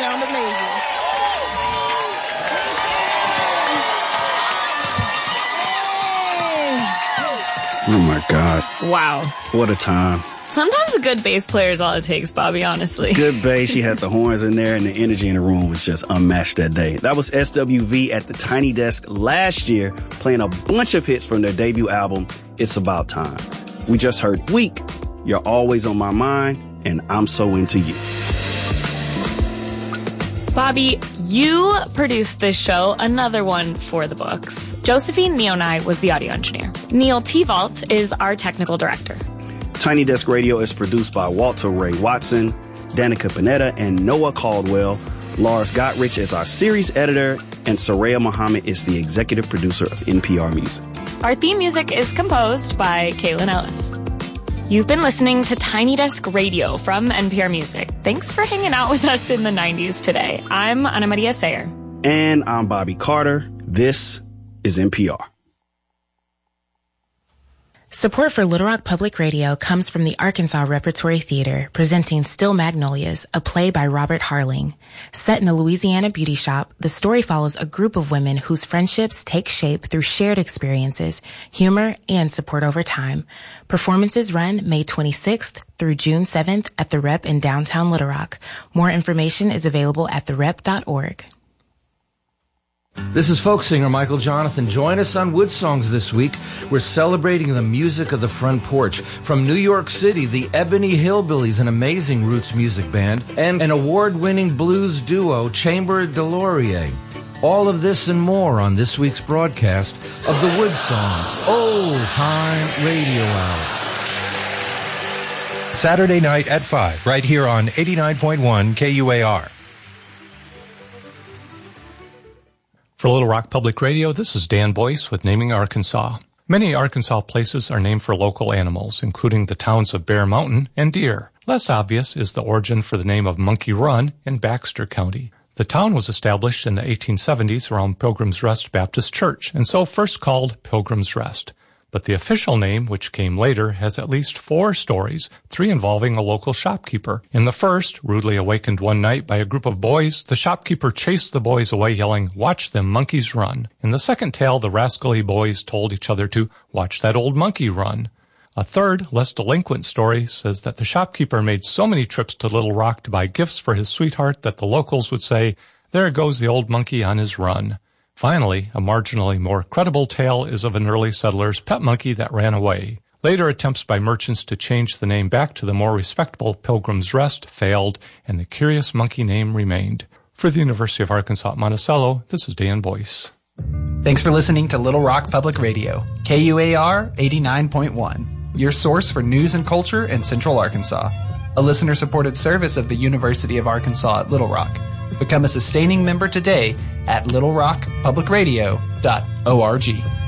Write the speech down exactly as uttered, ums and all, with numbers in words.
sound amazing. Oh my God. Wow. What a time. Sometimes a good bass player is all it takes, Bobby, honestly. Good bass. She had the horns in there, and the energy in the room was just unmatched that day. That was S W V at the Tiny Desk last year, playing a bunch of hits from their debut album, It's About Time. We just heard Weak, You're Always on My Mind, and I'm So Into You. Bobby, you produced this show, another one for the books. Josephine Neonai was the audio engineer. Neil T-Vault is our technical director. Tiny Desk Radio is produced by Walter Ray Watson, Danica Panetta, and Noah Caldwell. Lars Gottrich is our series editor, and Soraya Muhammad is the executive producer of N P R Music. Our theme music is composed by Kaylin Ellis. You've been listening to Tiny Desk Radio from N P R Music. Thanks for hanging out with us in the nineties today. I'm Ana Maria Sayer. And I'm Bobby Carter. This is N P R. Support for Little Rock Public Radio comes from the Arkansas Repertory Theater, presenting Still Magnolias, a play by Robert Harling. Set in a Louisiana beauty shop, the story follows a group of women whose friendships take shape through shared experiences, humor, and support over time. Performances run May twenty-sixth through June seventh at the Rep in downtown Little Rock. More information is available at the rep dot org. This is folk singer Michael Jonathan. Join us on Wood Songs this week. We're celebrating the music of the front porch. From New York City, the Ebony Hillbillies, an amazing roots music band, and an award-winning blues duo, Chamber de Laurier. All of this and more on this week's broadcast of the Wood Songs Old Time Radio Hour. Saturday night at five, right here on eighty-nine point one K U A R. For Little Rock Public Radio, this is Dan Boyce with Naming Arkansas. Many Arkansas places are named for local animals, including the towns of Bear Mountain and Deer. Less obvious is the origin for the name of Monkey Run in Baxter County. The town was established in the eighteen seventies around Pilgrim's Rest Baptist Church, and so first called Pilgrim's Rest. But the official name, which came later, has at least four stories, three involving a local shopkeeper. In the first, rudely awakened one night by a group of boys, the shopkeeper chased the boys away yelling, "Watch them monkeys run." In the second tale, the rascally boys told each other to watch that old monkey run. A third, less delinquent story says that the shopkeeper made so many trips to Little Rock to buy gifts for his sweetheart that the locals would say, "There goes the old monkey on his run." Finally, a marginally more credible tale is of an early settler's pet monkey that ran away. Later attempts by merchants to change the name back to the more respectable Pilgrim's Rest failed, and the curious monkey name remained. For the University of Arkansas at Monticello, this is Dan Boyce. Thanks for listening to Little Rock Public Radio, K U A R eighty-nine point one, your source for news and culture in Central Arkansas. A listener-supported service of the University of Arkansas at Little Rock. Become a sustaining member today at little rock public radio dot org.